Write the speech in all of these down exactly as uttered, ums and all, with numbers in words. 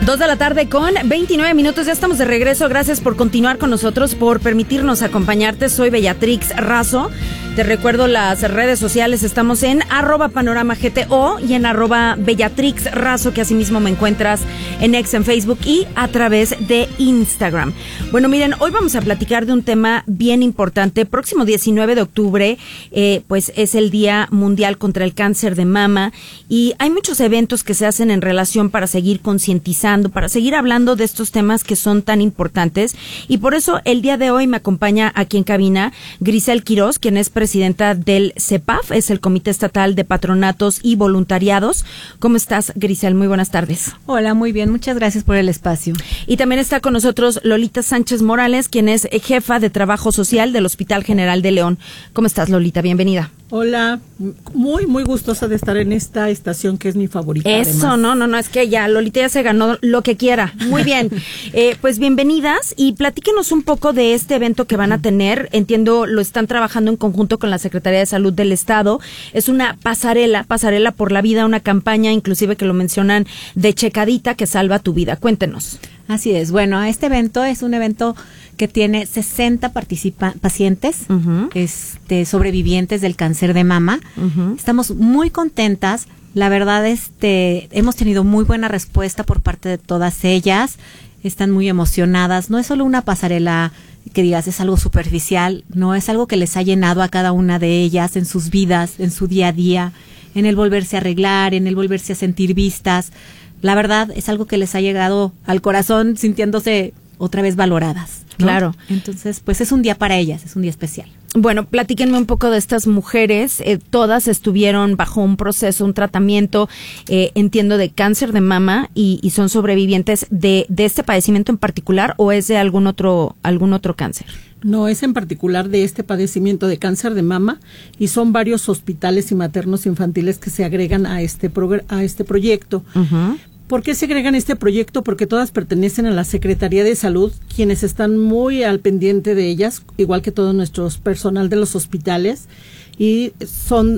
Dos de la tarde con veintinueve minutos, ya estamos de regreso. Gracias por continuar con nosotros, por permitirnos acompañarte. Soy Bellatrix Razo. Te recuerdo las redes sociales, estamos en arroba panorama G T O y en arroba Bellatrix Razo, que asimismo me encuentras en X, en Facebook y a través de Instagram. Bueno, miren, hoy vamos a platicar de un tema bien importante. Próximo diecinueve de octubre, eh, pues es el Día Mundial contra el Cáncer de Mama y hay muchos eventos que se hacen en relación para seguir concientizando, para seguir hablando de estos temas que son tan importantes, y por eso el día de hoy me acompaña aquí en cabina Grisel Quiroz, quien es presidenta del C E P A F, es el Comité Estatal de Patronatos y Voluntariados. ¿Cómo estás, Grisel? Muy buenas tardes. Hola, muy bien, muchas gracias por el espacio. Y también está con nosotros Lolita Sánchez Morales, quien es jefa de Trabajo Social del Hospital General de León. ¿Cómo estás, Lolita? Bienvenida. Hola, muy, muy gustosa de estar en esta estación que es mi favorita. Eso, además. no, no, no, es que ya Lolita ya se ganó lo que quiera. Muy bien, eh, pues bienvenidas y platíquenos un poco de este evento que van a tener. Entiendo, lo están trabajando en conjunto con la Secretaría de Salud del Estado. Es una pasarela, pasarela por la vida, una campaña inclusive que lo mencionan de checadita que salva tu vida. Cuéntenos. Así es, bueno, este evento es un evento que tiene sesenta participa- pacientes, uh-huh. este, sobrevivientes del cáncer de mama. Uh-huh. Estamos muy contentas. La verdad, este, hemos tenido muy buena respuesta por parte de todas ellas. Están muy emocionadas. No es solo una pasarela que digas es algo superficial, no, es algo que les ha llenado a cada una de ellas en sus vidas, en su día a día, en el volverse a arreglar, en el volverse a sentir vistas. La verdad, es algo que les ha llegado al corazón sintiéndose otra vez valoradas, ¿no? Claro. Entonces, pues es un día para ellas, es un día especial. Bueno, platíquenme un poco de estas mujeres. Eh, todas estuvieron bajo un proceso, un tratamiento, eh, entiendo, de cáncer de mama y, y son sobrevivientes de, de este padecimiento en particular, ¿o es de algún otro, algún otro cáncer? No, es en particular de este padecimiento de cáncer de mama y son varios hospitales y maternos infantiles que se agregan a este, progr- a este proyecto. Uh-huh. ¿Por qué se agregan a este proyecto? Porque todas pertenecen a la Secretaría de Salud, quienes están muy al pendiente de ellas, igual que todo nuestro personal de los hospitales, y son,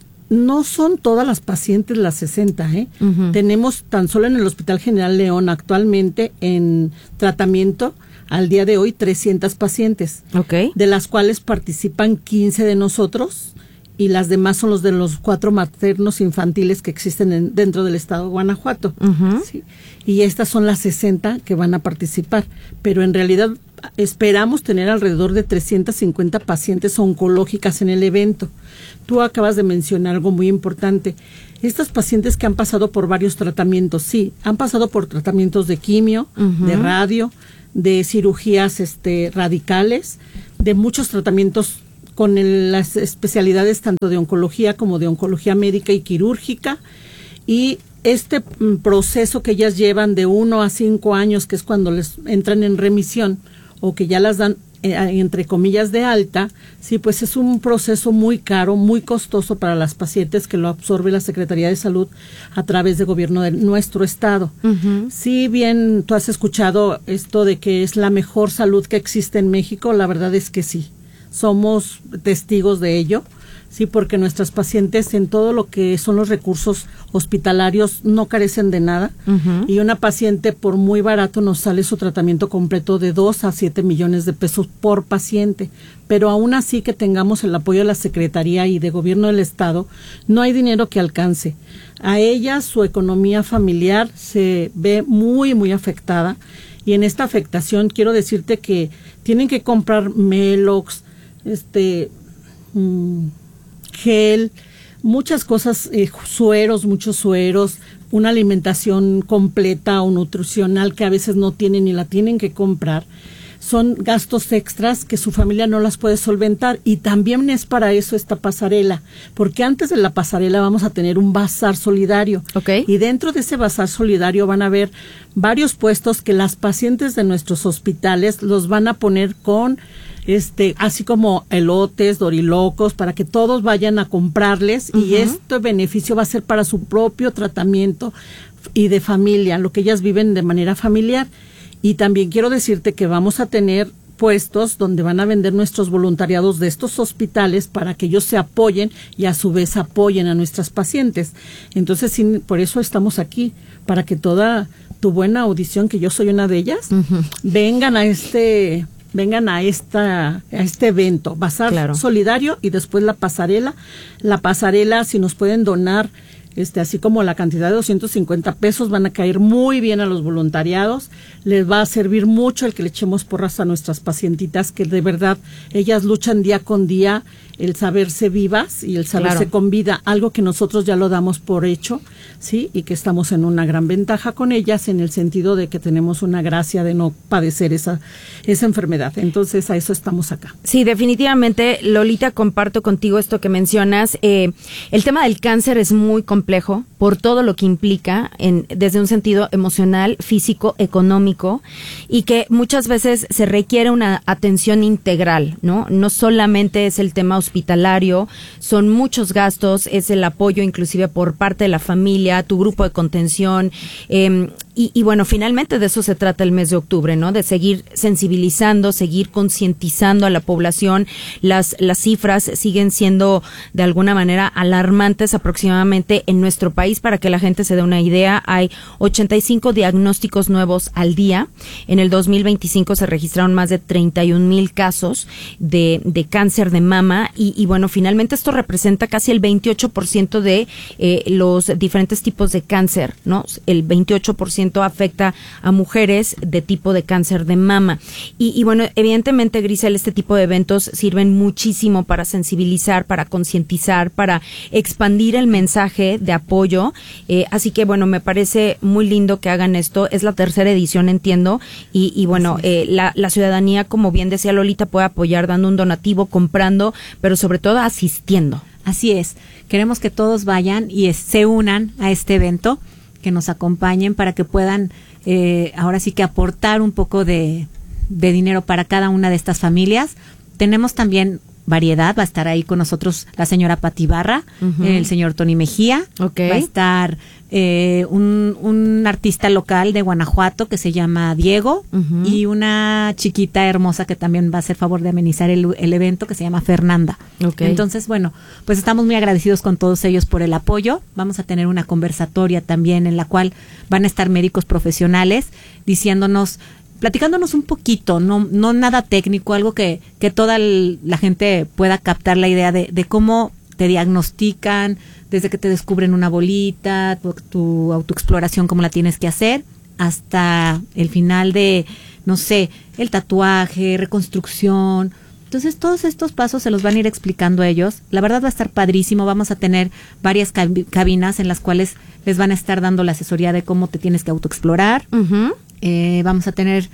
no son todas las pacientes las sesenta, ¿eh? Uh-huh. Tenemos tan solo en el Hospital General León actualmente en tratamiento, al día de hoy, trescientas pacientes, okay. de las cuales participan quince de nosotros, y las demás son los de los cuatro maternos infantiles que existen en, dentro del estado de Guanajuato. Uh-huh. ¿Sí? Y estas son las sesenta que van a participar, pero en realidad esperamos tener alrededor de trescientas cincuenta pacientes oncológicas en el evento. Tú acabas de mencionar algo muy importante. Estas pacientes que han pasado por varios tratamientos, sí, han pasado por tratamientos de quimio, uh-huh. de radio, de cirugías este, radicales, de muchos tratamientos con el, las especialidades tanto de oncología como de oncología médica y quirúrgica, y este mm, proceso que ellas llevan de uno a cinco años, que es cuando les entran en remisión o que ya las dan eh, entre comillas de alta, sí, pues es un proceso muy caro, muy costoso para las pacientes, que lo absorbe la Secretaría de Salud a través del gobierno de nuestro estado. Uh-huh. Si bien tú has escuchado esto de que es la mejor salud que existe en México, la verdad es que sí. Somos testigos de ello, sí, porque nuestras pacientes en todo lo que son los recursos hospitalarios no carecen de nada, uh-huh. y una paciente por muy barato nos sale su tratamiento completo de dos a siete millones de pesos por paciente, pero aún así que tengamos el apoyo de la Secretaría y de Gobierno del Estado, no hay dinero que alcance. A ellas su economía familiar se ve muy, muy afectada, y en esta afectación quiero decirte que tienen que comprar Melox, este mmm, gel, muchas cosas, eh, sueros, muchos sueros, una alimentación completa o nutricional que a veces no tienen y la tienen que comprar. Son gastos extras que su familia no las puede solventar, y también es para eso esta pasarela, porque antes de la pasarela vamos a tener un bazar solidario, okay. y dentro de ese bazar solidario van a haber varios puestos que las pacientes de nuestros hospitales los van a poner con este, así como elotes, dorilocos, para que todos vayan a comprarles, uh-huh. y este beneficio va a ser para su propio tratamiento y de familia, lo que ellas viven de manera familiar. Y también quiero decirte que vamos a tener puestos donde van a vender nuestros voluntariados de estos hospitales para que ellos se apoyen y a su vez apoyen a nuestras pacientes. Entonces, sí, por eso estamos aquí, para que toda tu buena audición, que yo soy una de ellas, uh-huh. vengan a este... vengan a esta a este evento, Bazar claro. Solidario, y después la pasarela. La pasarela, si nos pueden donar, este así como la cantidad de doscientos cincuenta pesos, van a caer muy bien a los voluntariados. Les va a servir mucho el que le echemos porras a nuestras pacientitas, que de verdad ellas luchan día con día, el saberse vivas y el saberse claro. con vida, algo que nosotros ya lo damos por hecho, sí, y que estamos en una gran ventaja con ellas, en el sentido de que tenemos una gracia de no padecer esa esa enfermedad. Entonces, a eso estamos acá. Sí, definitivamente, Lolita, comparto contigo esto que mencionas. Eh, el tema del cáncer es muy complejo por todo lo que implica, en, desde un sentido emocional, físico, económico, y que muchas veces se requiere una atención integral, ¿no? No solamente es el tema hospitalario, son muchos gastos, es el apoyo inclusive por parte de la familia, tu grupo de contención, eh, y, y bueno, finalmente de eso se trata el mes de octubre, ¿no? De seguir sensibilizando, seguir concientizando a la población. Las, las cifras siguen siendo de alguna manera alarmantes aproximadamente en nuestro país. Para que la gente se dé una idea, hay ochenta y cinco diagnósticos nuevos al día. En el dos mil veinticinco se registraron más de treinta y un mil casos de, de cáncer de mama, y, y bueno, finalmente esto representa casi el veintiocho por ciento de eh, los diferentes tipos de cáncer, ¿no? El veintiocho por ciento afecta a mujeres de tipo de cáncer de mama. Y, y bueno, evidentemente, Grisel, este tipo de eventos sirven muchísimo para sensibilizar, para concientizar, para expandir el mensaje de apoyo. Eh, así que bueno, me parece muy lindo que hagan esto. Es la tercera edición, entiendo, y, y bueno, eh, la, la ciudadanía, como bien decía Lolita, puede apoyar dando un donativo, comprando, pero sobre todo asistiendo. Así es, queremos que todos vayan y es, se unan a este evento, que nos acompañen para que puedan eh, ahora sí que aportar un poco de, de dinero para cada una de estas familias. Tenemos también variedad, va a estar ahí con nosotros la señora Pati Barra, uh-huh. el señor Tony Mejía, okay. va a estar eh, un, un artista local de Guanajuato que se llama Diego, uh-huh. y una chiquita hermosa que también va a hacer favor de amenizar el, el evento, que se llama Fernanda. Okay. Entonces, bueno, pues estamos muy agradecidos con todos ellos por el apoyo. Vamos a tener una conversatoria también en la cual van a estar médicos profesionales diciéndonos, platicándonos un poquito, no no nada técnico, algo que, que toda el, la gente pueda captar la idea de, de cómo te diagnostican, desde que te descubren una bolita, tu, tu autoexploración, cómo la tienes que hacer, hasta el final de, no sé, el tatuaje, reconstrucción. Entonces, todos estos pasos se los van a ir explicando ellos. La verdad va a estar padrísimo. Vamos a tener varias cab- cabinas en las cuales les van a estar dando la asesoría de cómo te tienes que autoexplorar. Uh-huh. Eh, vamos a tener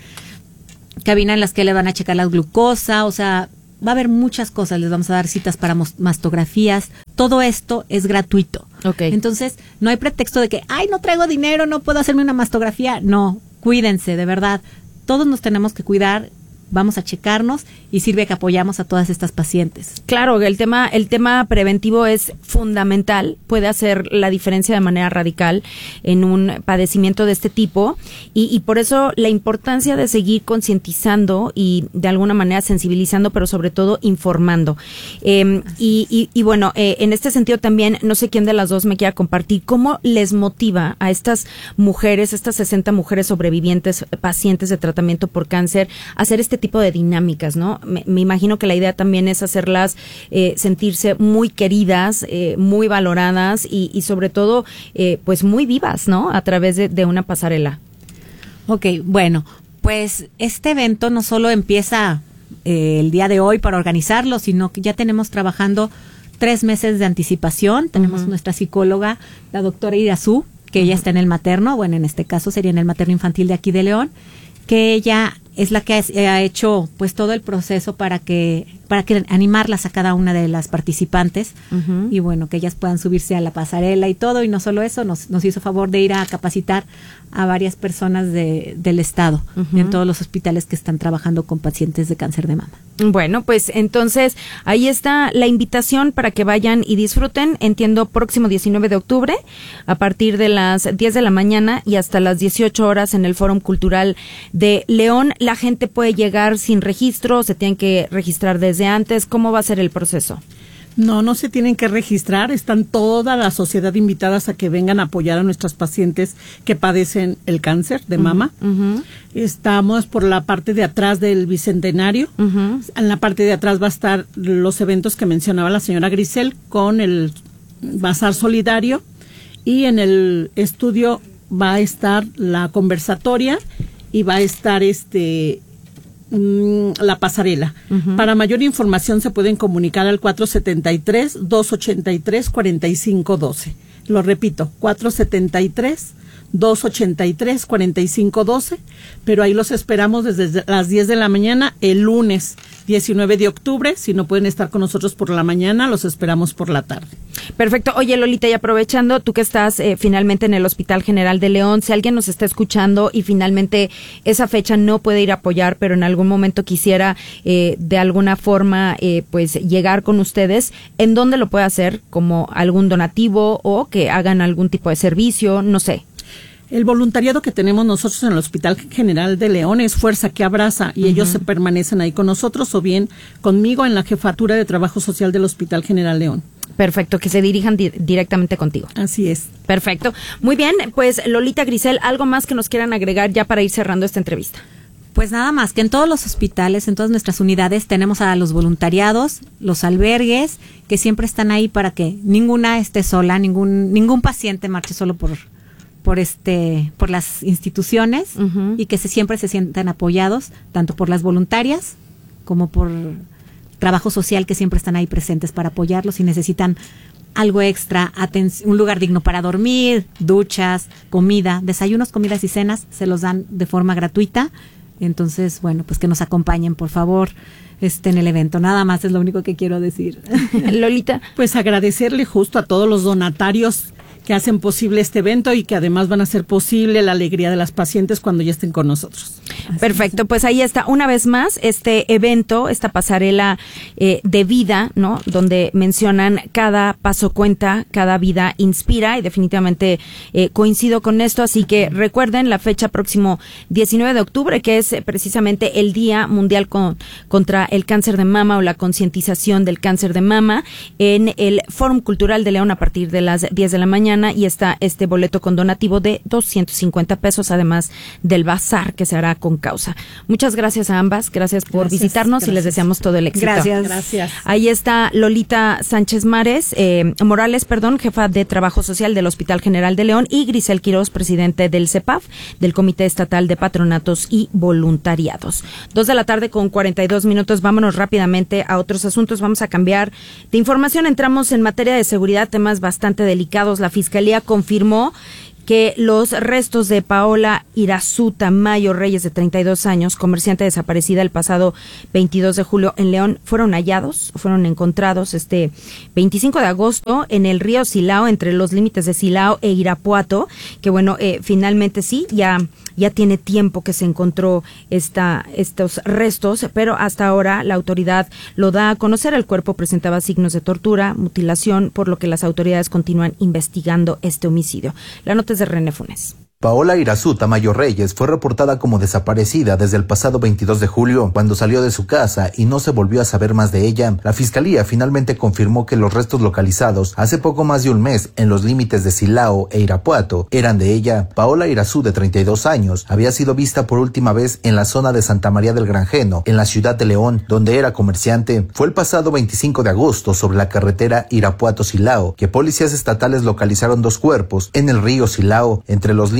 cabina en las que le van a checar la glucosa, o sea, va a haber muchas cosas, les vamos a dar citas para mastografías, todo esto es gratuito. Okay. Entonces, no hay pretexto de que, ay, no traigo dinero, no puedo hacerme una mastografía. No, cuídense, de verdad, todos nos tenemos que cuidar. Vamos a checarnos y sirve que apoyamos a todas estas pacientes. Claro, el tema el tema preventivo es fundamental, puede hacer la diferencia de manera radical en un padecimiento de este tipo, y, y por eso la importancia de seguir concientizando y de alguna manera sensibilizando, pero sobre todo informando. Eh, y, y, y bueno, eh, en este sentido también, no sé quién de las dos me quiera compartir, ¿cómo les motiva a estas mujeres, estas sesenta mujeres sobrevivientes, pacientes de tratamiento por cáncer, a hacer este tipo de dinámicas, ¿no? Me, me imagino que la idea también es hacerlas eh, sentirse muy queridas, eh, muy valoradas y, y sobre todo, eh, pues muy vivas, ¿no? A través de, de una pasarela. Ok, bueno, pues este evento no solo empieza eh, el día de hoy para organizarlo, sino que ya tenemos trabajando tres meses de anticipación. Tenemos uh-huh. nuestra psicóloga, la doctora Irazú, que uh-huh. ella está en el materno, bueno, en este caso sería en el materno infantil de aquí de León, que ella es la que ha hecho pues todo el proceso para que para que animarlas a cada una de las participantes uh-huh. y bueno, que ellas puedan subirse a la pasarela y todo, y no solo eso, nos, nos hizo favor de ir a capacitar a varias personas de, del estado, uh-huh. en todos los hospitales que están trabajando con pacientes de cáncer de mama. Bueno, pues entonces ahí está la invitación para que vayan y disfruten, entiendo, próximo diecinueve de octubre, a partir de las diez de la mañana y hasta las dieciocho horas en el Fórum Cultural de León. La gente puede llegar sin registro, se tienen que registrar desde antes. ¿Cómo va a ser el proceso? No, no se tienen que registrar, están toda la sociedad invitadas a que vengan a apoyar a nuestras pacientes que padecen el cáncer de mama. Uh-huh. Estamos por la parte de atrás del Bicentenario. Uh-huh. En la parte de atrás va a estar los eventos que mencionaba la señora Grisel con el Bazar Solidario, y en el estudio va a estar la conversatoria y va a estar este... la pasarela. Uh-huh. Para mayor información se pueden comunicar al cuatro setenta y tres, dos ochenta y tres, cuarenta y cinco doce. Lo repito, cuatro setenta y tres, dos ochenta y tres, cuarenta y cinco doce, pero ahí los esperamos desde las diez de la mañana el lunes diecinueve de octubre. Si no pueden estar con nosotros por la mañana, los esperamos por la tarde. Perfecto. Oye, Lolita, y aprovechando, tú que estás eh, finalmente en el Hospital General de León, si alguien nos está escuchando y finalmente esa fecha no puede ir a apoyar, pero en algún momento quisiera eh, de alguna forma eh, pues llegar con ustedes, ¿en dónde lo puede hacer? ¿Como algún donativo o que hagan algún tipo de servicio? No sé. El voluntariado que tenemos nosotros en el Hospital General de León es Fuerza que Abraza, y uh-huh. ellos se permanecen ahí con nosotros o bien conmigo en la Jefatura de Trabajo Social del Hospital General León. Perfecto, que se dirijan di- directamente contigo. Así es. Perfecto. Muy bien, pues Lolita, Grisel, ¿algo más que nos quieran agregar ya para ir cerrando esta entrevista? Pues nada más, que en todos los hospitales, en todas nuestras unidades, tenemos a los voluntariados, los albergues, que siempre están ahí para que ninguna esté sola, ningún ningún paciente marche solo por... por este por las instituciones uh-huh. y que se siempre se sientan apoyados tanto por las voluntarias como por trabajo social, que siempre están ahí presentes para apoyarlos si necesitan algo extra, aten- un lugar digno para dormir, duchas, comida, desayunos, comidas y cenas, se los dan de forma gratuita. Entonces, bueno, pues que nos acompañen, por favor, este en el evento. Nada más es lo único que quiero decir. Lolita, pues agradecerle justo a todos los donatarios que hacen posible este evento y que además van a hacer posible la alegría de las pacientes cuando ya estén con nosotros. Perfecto, pues ahí está una vez más este evento, esta pasarela eh, de vida, ¿no? Donde mencionan cada paso cuenta, cada vida inspira, y definitivamente eh, coincido con esto, así que recuerden la fecha próximo diecinueve de octubre, que es eh, precisamente el Día Mundial con, contra el Cáncer de Mama, o la concientización del cáncer de mama, en el Fórum Cultural de León a partir de las diez de la mañana. Y está este boleto con donativo de doscientos cincuenta pesos, además del bazar que se hará con causa. Muchas gracias a ambas, gracias por gracias, visitarnos gracias. Y les deseamos todo el éxito. Gracias. Gracias. Ahí está Lolita Sánchez Mares, eh, Morales, perdón, jefa de Trabajo Social del Hospital General de León, y Grisel Quiroz, presidente del C E P A F, del Comité Estatal de Patronatos y Voluntariados. Dos de la tarde con cuarenta y dos minutos, vámonos rápidamente a otros asuntos, vamos a cambiar de información, entramos en materia de seguridad, temas bastante delicados. La Fiscalía confirmó que los restos de Paola Irazú Tamayo Reyes, de treinta y dos años, comerciante desaparecida el pasado veintidós de julio en León, fueron hallados, fueron encontrados este veinticinco de agosto en el río Silao, entre los límites de Silao e Irapuato, que bueno, eh, finalmente sí, ya ya tiene tiempo que se encontró esta estos restos, pero hasta ahora la autoridad lo da a conocer. El cuerpo presentaba signos de tortura, mutilación, por lo que las autoridades continúan investigando este homicidio. La nota es de René Funes. Paola Irazú Tamayo Reyes fue reportada como desaparecida desde el pasado veintidós de julio, cuando salió de su casa y no se volvió a saber más de ella. La Fiscalía finalmente confirmó que los restos localizados hace poco más de un mes en los límites de Silao e Irapuato eran de ella. Paola Irazú, de treinta y dos años, había sido vista por última vez en la zona de Santa María del Granjeno, en la ciudad de León, donde era comerciante. Fue el pasado veinticinco de agosto, sobre la carretera Irapuato-Silao, que policías estatales localizaron dos cuerpos en el río Silao, entre los límites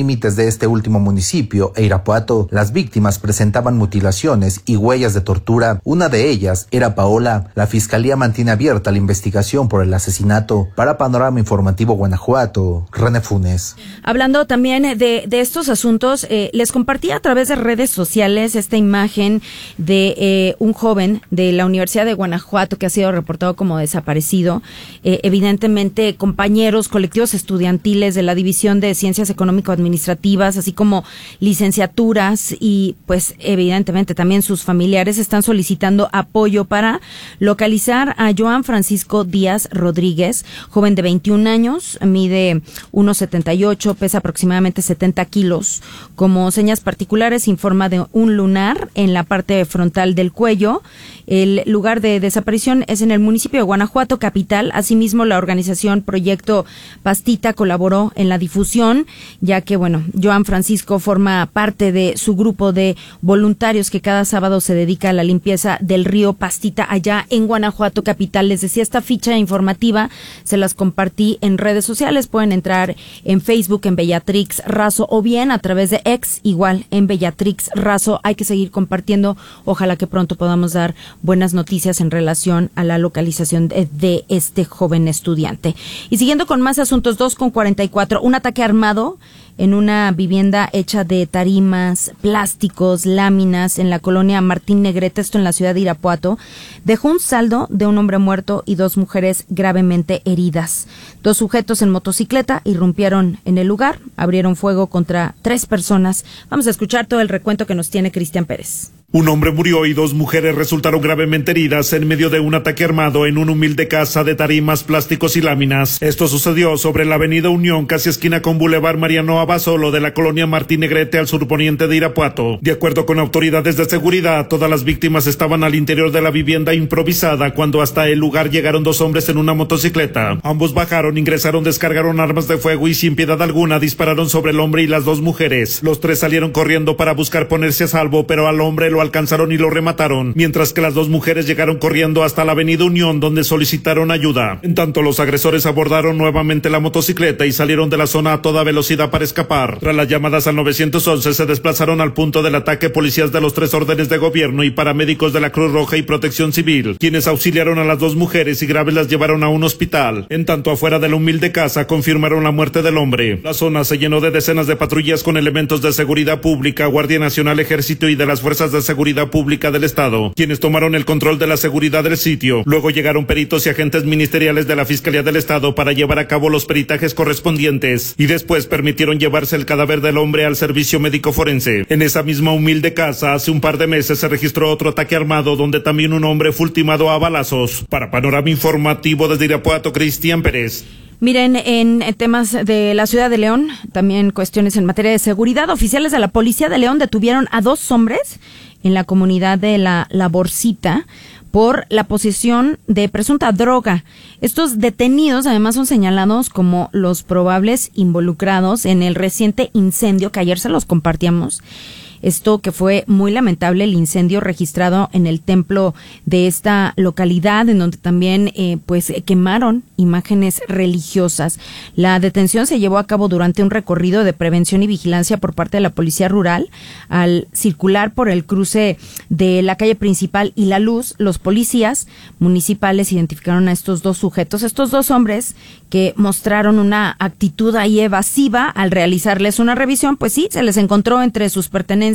límites de este último municipio e Irapuato, las víctimas presentaban mutilaciones y huellas de tortura. Una de ellas era Paola. La fiscalía mantiene abierta la investigación por el asesinato. Para Panorama Informativo Guanajuato, René Funes. Hablando también de, de estos asuntos, eh, les compartí a través de redes sociales esta imagen de eh, un joven de la Universidad de Guanajuato que ha sido reportado como desaparecido. Eh, evidentemente, compañeros, colectivos estudiantiles de la División de Ciencias Económico-Administrativas, así como licenciaturas y, pues, evidentemente también sus familiares están solicitando apoyo para localizar a Joan Francisco Díaz Rodríguez, joven de veintiún años, mide uno setenta y ocho, pesa aproximadamente setenta kilos. Como señas particulares, informa de un lunar en la parte frontal del cuello. El lugar de desaparición es en el municipio de Guanajuato, capital. Asimismo, la organización Proyecto Pastita colaboró en la difusión, ya que, bueno, Joan Francisco forma parte de su grupo de voluntarios que cada sábado se dedica a la limpieza del río Pastita allá en Guanajuato, capital. Les decía, esta ficha informativa se las compartí en redes sociales. Pueden entrar en Facebook, en Bellatrix Razo, o bien a través de X, igual en Bellatrix Razo. Hay que seguir compartiendo. Ojalá que pronto podamos dar buenas noticias en relación a la localización de, de este joven estudiante. Y siguiendo con más asuntos, dos con cuarenta y cuatro, un ataque armado en una vivienda hecha de tarimas, plásticos, láminas en la colonia Martín Negrete, esto en la ciudad de Irapuato, dejó un saldo de un hombre muerto y dos mujeres gravemente heridas. Dos sujetos en motocicleta irrumpieron en el lugar, abrieron fuego contra tres personas. Vamos a escuchar todo el recuento que nos tiene Cristian Pérez. Un hombre murió y dos mujeres resultaron gravemente heridas en medio de un ataque armado en una humilde casa de tarimas, plásticos y láminas. Esto sucedió sobre la avenida Unión, casi esquina con Boulevard Mariano Abasolo de la colonia Martín Negrete al surponiente de Irapuato. De acuerdo con autoridades de seguridad, todas las víctimas estaban al interior de la vivienda improvisada cuando hasta el lugar llegaron dos hombres en una motocicleta. Ambos bajaron, ingresaron, descargaron armas de fuego y sin piedad alguna dispararon sobre el hombre y las dos mujeres. Los tres salieron corriendo para buscar ponerse a salvo, pero al hombre lo alcanzaron y lo remataron, mientras que las dos mujeres llegaron corriendo hasta la avenida Unión, donde solicitaron ayuda. En tanto, los agresores abordaron nuevamente la motocicleta y salieron de la zona a toda velocidad para escapar. Tras las llamadas al nueve once, se desplazaron al punto del ataque policías de los tres órdenes de gobierno y paramédicos de la Cruz Roja y Protección Civil, quienes auxiliaron a las dos mujeres y graves las llevaron a un hospital. En tanto, afuera de la humilde casa confirmaron la muerte del hombre. La zona se llenó de decenas de patrullas con elementos de seguridad pública, Guardia Nacional, Ejército y de las fuerzas de seguridad pública del estado, quienes tomaron el control de la seguridad del sitio. Luego llegaron peritos y agentes ministeriales de la Fiscalía del Estado para llevar a cabo los peritajes correspondientes y después permitieron llevarse el cadáver del hombre al servicio médico forense. En esa misma humilde casa, hace un par de meses se registró otro ataque armado donde también un hombre fue ultimado a balazos. Para Panorama Informativo desde Irapuato, Cristian Pérez. Miren, en temas de la ciudad de León, también cuestiones en materia de seguridad, oficiales de la Policía de León detuvieron a dos hombres en la comunidad de La Laborcita por la posesión de presunta droga. Estos detenidos además son señalados como los probables involucrados en el reciente incendio que ayer se los compartíamos. Esto que fue muy lamentable, el incendio registrado en el templo de esta localidad, en donde también eh, pues quemaron imágenes religiosas. La detención se llevó a cabo durante un recorrido de prevención y vigilancia por parte de la Policía Rural. Al circular por el cruce de la calle principal y La Luz, los policías municipales identificaron a estos dos sujetos, estos dos hombres que mostraron una actitud ahí evasiva al realizarles una revisión. Pues sí, se les encontró entre sus pertenencias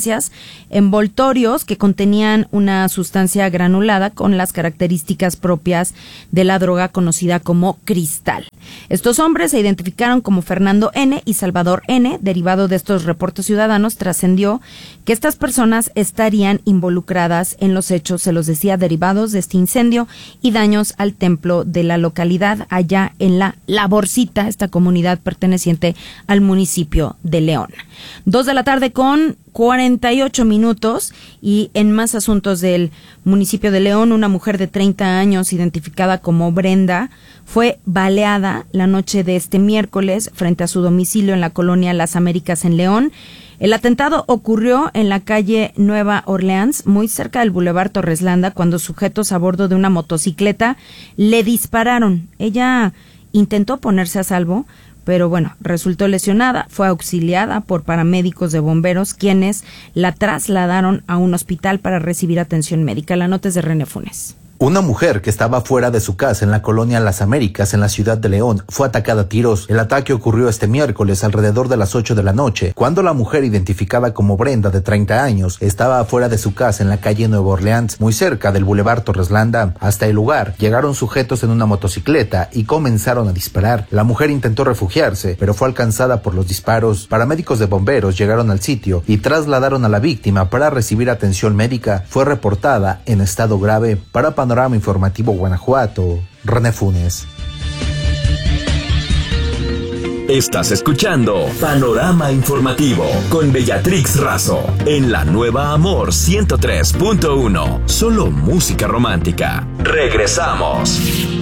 envoltorios que contenían una sustancia granulada con las características propias de la droga conocida como cristal. Estos hombres se identificaron como Fernando N. y Salvador N. Derivado de estos reportes ciudadanos, trascendió que estas personas estarían involucradas en los hechos, se los decía, derivados de este incendio y daños al templo de la localidad allá en La Laborcita, esta comunidad perteneciente al municipio de León. Dos de la tarde con cuarenta y ocho minutos, y en más asuntos del municipio de León, una mujer de treinta años identificada como Brenda fue baleada la noche de este miércoles frente a su domicilio en la colonia Las Américas en León. El atentado ocurrió en la calle Nueva Orleans, muy cerca del Boulevard Torreslanda, cuando sujetos a bordo de una motocicleta le dispararon. Ella intentó ponerse a salvo, pero bueno, resultó lesionada, fue auxiliada por paramédicos de bomberos, quienes la trasladaron a un hospital para recibir atención médica. La nota es de René Funes. Una mujer que estaba fuera de su casa en la colonia Las Américas, en la ciudad de León, fue atacada a tiros. El ataque ocurrió este miércoles alrededor de las ocho de la noche, cuando la mujer, identificada como Brenda, de treinta años, estaba afuera de su casa en la calle Nueva Orleans, muy cerca del Boulevard Torres Landa. Hasta el lugar llegaron sujetos en una motocicleta y comenzaron a disparar. La mujer intentó refugiarse, pero fue alcanzada por los disparos. Paramédicos de bomberos llegaron al sitio y trasladaron a la víctima para recibir atención médica. Fue reportada en estado grave. Para Panorama Informativo Guanajuato, René Funes. Estás escuchando Panorama Informativo con Bellatrix Razo en la nueva Amor ciento tres punto uno. Solo música romántica. Regresamos.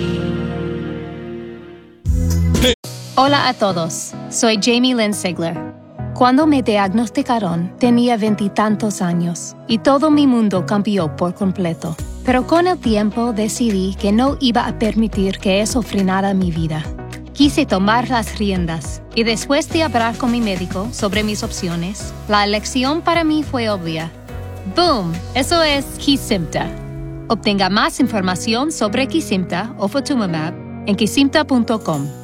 Hola a todos, soy Jamie Lynn Sigler. Cuando me diagnosticaron, tenía veintitantos años y todo mi mundo cambió por completo. Pero con el tiempo decidí que no iba a permitir que eso frenara mi vida. Quise tomar las riendas y después de hablar con mi médico sobre mis opciones, la elección para mí fue obvia. ¡Boom! Eso es Kesimpta. Obtenga más información sobre Kesimpta o Ofatumumab en kesimpta punto com.